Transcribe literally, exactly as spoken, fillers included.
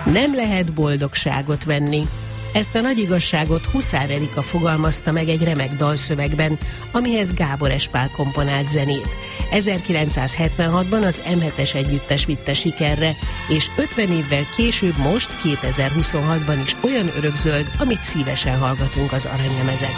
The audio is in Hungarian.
Nem lehet boldogságot venni. Ezt a nagy igazságot Huszár Erika fogalmazta meg egy remek dalszövegben, amihez Gábor Espál komponált zenét. ezerkilencszázhetvenhatban az em hetes együttes vitte sikerre, és ötven évvel később most, kétezer-huszonhatban is olyan örökzöld, amit szívesen hallgatunk az Aranylemezen.